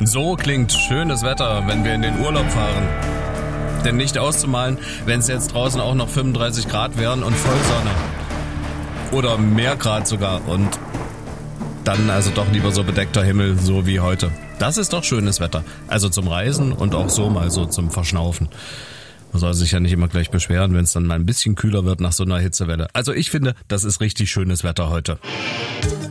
So klingt schönes Wetter, wenn wir in den Urlaub fahren. Denn nicht auszumalen, wenn es jetzt draußen auch noch 35 Grad wären und Vollsonne. Oder mehr Grad sogar und dann also doch lieber so bedeckter Himmel, so wie heute. Das ist doch schönes Wetter. Also zum Reisen und auch so mal so zum Verschnaufen. Man soll sich ja nicht immer gleich beschweren, wenn es dann mal ein bisschen kühler wird nach so einer Hitzewelle. Also ich finde, das ist richtig schönes Wetter heute.